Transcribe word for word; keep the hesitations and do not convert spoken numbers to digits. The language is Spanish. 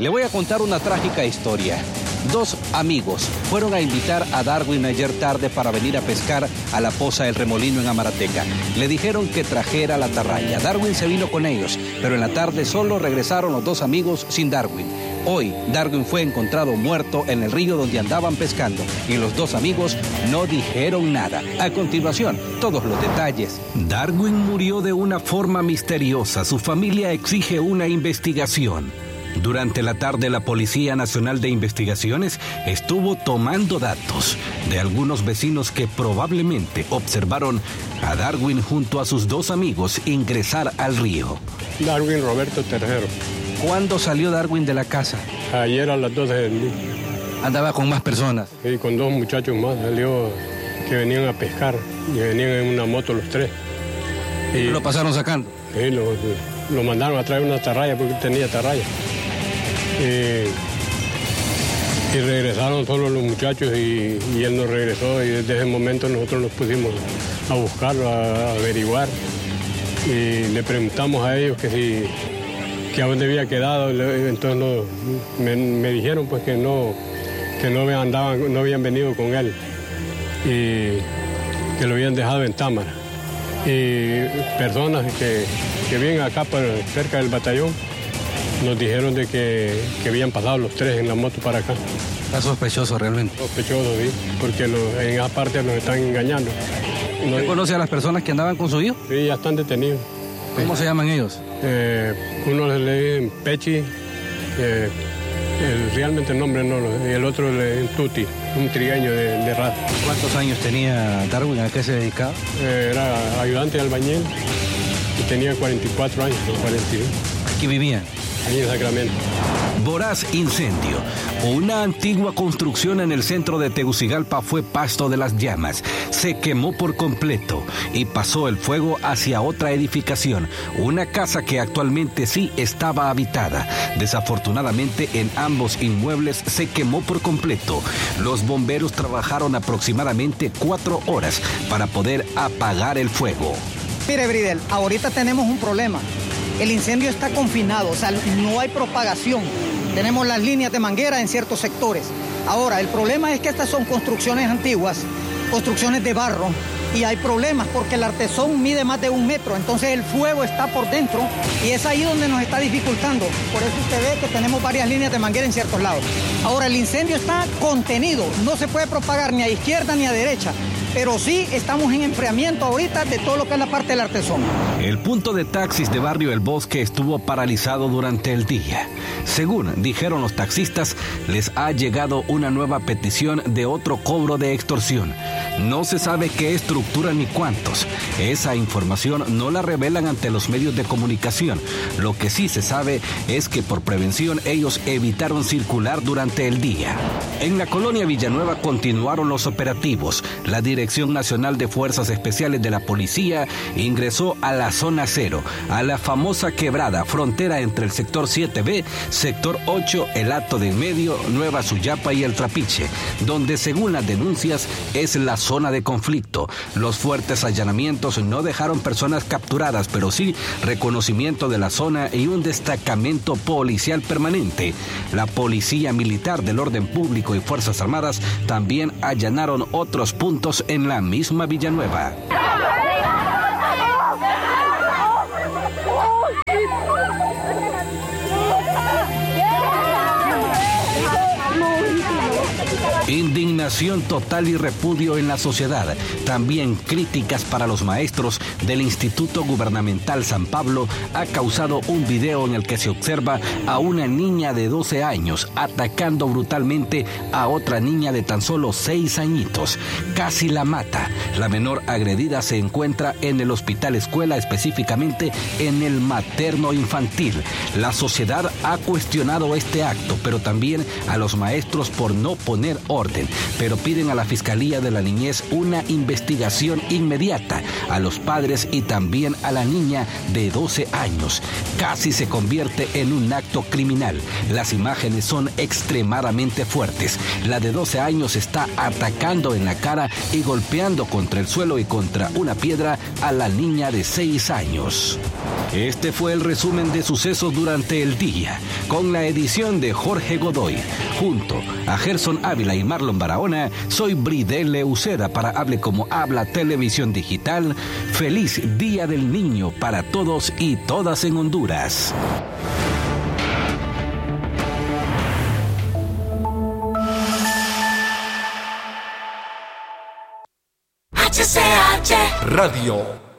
Le voy a contar una trágica historia. Dos amigos fueron a invitar a Darwin ayer tarde para venir a pescar a la Poza del Remolino en Amarateca. Le dijeron que trajera la atarraya. Darwin se vino con ellos, pero en la tarde solo regresaron los dos amigos sin Darwin. Hoy, Darwin fue encontrado muerto en el río donde andaban pescando y los dos amigos no dijeron nada. A continuación, todos los detalles. Darwin murió de una forma misteriosa. Su familia exige una investigación. Durante la tarde, la Policía Nacional de Investigaciones estuvo tomando datos de algunos vecinos que probablemente observaron a Darwin junto a sus dos amigos ingresar al río. Darwin Roberto Tercero. ¿Cuándo salió Darwin de la casa? Ayer a las doce del día. ¿Andaba con más personas? Sí, con dos muchachos más. Salió que venían a pescar y venían en una moto los tres. ¿Y lo pasaron sacando? Sí, lo, lo mandaron a traer una atarraya porque tenía atarraya. Eh, y regresaron solo los muchachos y, y él no regresó y desde ese momento nosotros nos pusimos a buscarlo, a, a averiguar y le preguntamos a ellos que si que a dónde había quedado, entonces no, me, me dijeron pues que no que no andaban, no habían venido con él y que lo habían dejado en Támara y personas que, que viven acá por, cerca del batallón nos dijeron de que, que habían pasado los tres en la moto para acá. ¿Está sospechoso realmente? Sospechoso, sí, porque lo, en esa parte nos están engañando. ¿Usted no, conoce a las personas que andaban con su hijo? Sí, ya están detenidos. ¿Cómo sí. se llaman ellos? Eh, uno le dicen Pechi, eh, el, realmente el nombre no lo, y el otro le dicen Tuti, un trigueño de, de raza. ¿Cuántos años tenía Darwin? ¿A qué se dedicaba? Eh, era ayudante de albañil y tenía cuarenta y cuatro años, cuarenta y dos. ¿Aquí vivían? Ahí en Sacramento. Voraz incendio. Una antigua construcción en el centro de Tegucigalpa fue pasto de las llamas. Se quemó por completo y pasó el fuego hacia otra edificación, una casa que actualmente sí estaba habitada. Desafortunadamente, en ambos inmuebles se quemó por completo. Los bomberos trabajaron aproximadamente cuatro horas para poder apagar el fuego. Mire, Bridel, ahorita tenemos un problema. El incendio está confinado, o sea, no hay propagación. Tenemos las líneas de manguera en ciertos sectores. Ahora, el problema es que estas son construcciones antiguas, construcciones de barro, y hay problemas porque el artesón mide más de un metro, entonces el fuego está por dentro y es ahí donde nos está dificultando. Por eso usted ve que tenemos varias líneas de manguera en ciertos lados. Ahora, el incendio está contenido, no se puede propagar ni a izquierda ni a derecha, pero sí estamos en enfriamiento ahorita de todo lo que es la parte del artesón. El punto de taxis de Barrio El Bosque estuvo paralizado durante el día. Según dijeron los taxistas, les ha llegado una nueva petición de otro cobro de extorsión. No se sabe qué estructura ni cuántos. Esa información no la revelan ante los medios de comunicación. Lo que sí se sabe es que por prevención ellos evitaron circular durante el día. En la colonia Villanueva continuaron los operativos. La Dirección Nacional de Fuerzas Especiales de la Policía ingresó a la zona cero, a la famosa quebrada, frontera entre el sector siete B, sector ocho, el Hato de en Medio, Nueva Suyapa y el Trapiche, donde según las denuncias es la zona de conflicto. Los fuertes allanamientos no dejaron personas capturadas, pero sí reconocimiento de la zona y un destacamento policial permanente. La Policía Militar del Orden Público y Fuerzas Armadas también allanaron otros puntos en la misma Villanueva. Indignación total y repudio en la sociedad. También críticas para los maestros del Instituto Gubernamental San Pablo ha causado un video en el que se observa a una niña de doce años atacando brutalmente a otra niña de tan solo seis añitos. Casi la mata. La menor agredida se encuentra en el hospital escuela, específicamente en el materno infantil. La sociedad ha cuestionado este acto, pero también a los maestros por no poner orden orden, pero piden a la Fiscalía de la Niñez una investigación inmediata a los padres y también a la niña de doce años. Casi se convierte en un acto criminal. Las imágenes son extremadamente fuertes. La de doce años está atacando en la cara y golpeando contra el suelo y contra una piedra a la niña de seis años. Este fue el resumen de sucesos durante el día, con la edición de Jorge Godoy. Junto a Gerson Ávila y Marlon Barahona, soy Bridel Uceda para Hable Como Habla Televisión Digital. Feliz Día del Niño para todos y todas en Honduras. H C H Radio